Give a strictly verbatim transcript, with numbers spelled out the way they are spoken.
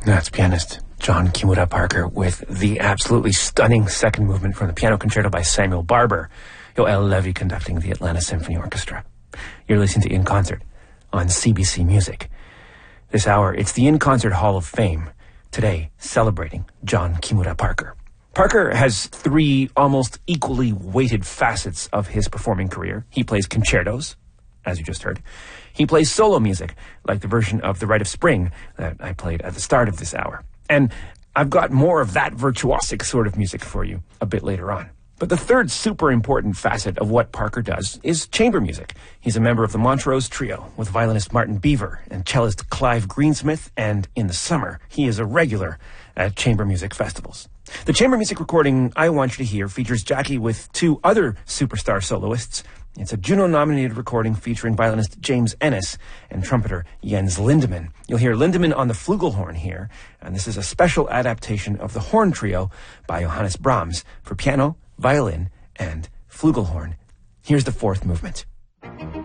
That's pianist John Kimura Parker with the absolutely stunning second movement from the Piano Concerto by Samuel Barber. Yoel Levy conducting the Atlanta Symphony Orchestra. You're listening to In Concert on C B C Music. This hour, it's the In Concert Hall of Fame. Today, celebrating John Kimura Parker. Parker has three almost equally weighted facets of his performing career. He plays concertos, as you just heard. He plays solo music, like the version of The Rite of Spring that I played at the start of this hour. And I've got more of that virtuosic sort of music for you a bit later on. But the third super important facet of what Parker does is chamber music. He's a member of the Montrose Trio with violinist Martin Beaver and cellist Clive Greensmith, and in the summer, he is a regular at chamber music festivals. The chamber music recording I want you to hear features Jackie with two other superstar soloists. It's a Juno-nominated recording featuring violinist James Ennis and trumpeter Jens Lindemann. You'll hear Lindemann on the flugelhorn here, and this is a special adaptation of the Horn Trio by Johannes Brahms for piano, violin, and flugelhorn. Here's the fourth movement.